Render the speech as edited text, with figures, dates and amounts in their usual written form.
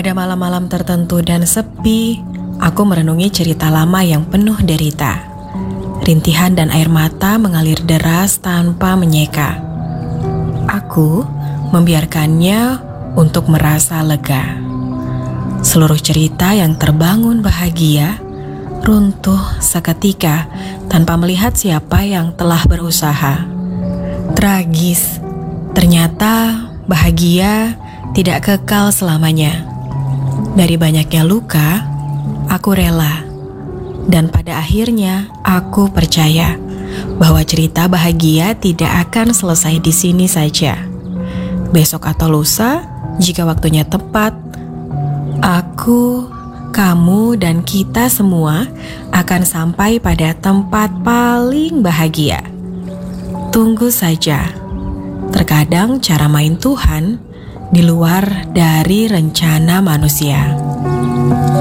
Pada malam-malam tertentu dan sepi, aku merenungi cerita lama yang penuh derita. Rintihan dan air mata mengalir deras tanpa menyeka. Aku membiarkannya untuk merasa lega. Seluruh cerita yang terbangun bahagia runtuh seketika tanpa melihat siapa yang telah berusaha. Tragis, ternyata bahagia tidak kekal selamanya. Dari banyaknya luka, aku rela. Dan pada akhirnya aku percaya bahwa cerita bahagia tidak akan selesai di sini saja. Besok atau lusa, jika waktunya tepat, aku, kamu, dan kita semua akan sampai pada tempat paling bahagia. Tunggu saja. Terkadang cara main Tuhan di luar dari rencana manusia.